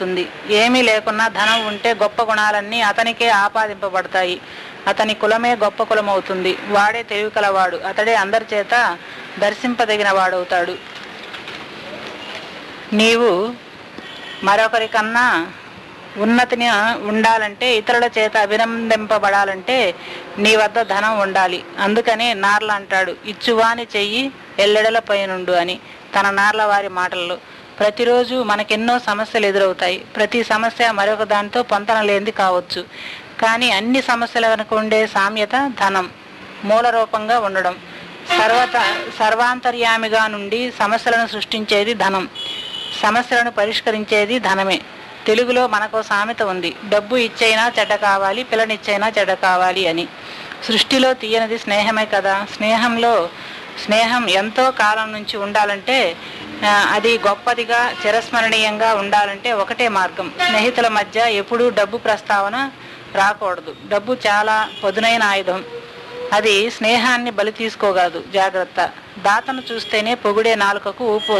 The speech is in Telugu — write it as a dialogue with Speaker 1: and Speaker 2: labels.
Speaker 1: అవుతుంది. ఏమీ లేకున్నా ధనం ఉంటే గొప్ప గుణాలన్నీ అతనికే ఆపాదింపబడతాయి. అతని కులమే గొప్ప కులం అవుతుంది. వాడే తెలివి కలవాడు. అతడే అందరి చేత దర్శింపదగిన వాడవుతాడు. నీవు మరొకరికన్నా ఉన్నతిని ఉండాలంటే, ఇతరుల చేత అభినందింపబడాలంటే నీ వద్ద ధనం ఉండాలి. అందుకని నార్ల అంటాడు, ఇచ్చువాని చెయ్యి ఎల్లెడల పైనుండు అని తన నార్ల వారి మాటల్లో. ప్రతిరోజు మనకెన్నో సమస్యలు ఎదురవుతాయి. ప్రతి సమస్య మరొక దానితో పొంతన లేనిది కావచ్చు. కానీ అన్ని సమస్యల వెనుక ఉండే సామ్యత ధనం మూల రూపంగా ఉండడం. సర్వాంతర్యామిగా నుండి సమస్యలను సృష్టించేది ధనం. సమస్యలను పరిష్కరించేది ధనమే. తెలుగులో మనకు సామెత ఉంది, డబ్బు ఇచ్చైనా చెడ్డ కావాలి, పిల్లనిచ్చైనా చెడ్డ కావాలి అని. సృష్టిలో తీయనిది స్నేహమే కదా. స్నేహం ఎంతో కాలం నుంచి ఉండాలంటే, అది గొప్పదిగా చిరస్మరణీయంగా ఉండాలంటే ఒకటే మార్గం. స్నేహితుల మధ్య ఎప్పుడూ డబ్బు ప్రస్తావన రాకూడదు. డబ్బు చాలా పదునైన ఆయుధం. అది స్నేహాన్ని బలి తీసుకోగలదు. జాగ్రత్త. దాతను చూస్తేనే పొగిడే నాలుకకు ఊపు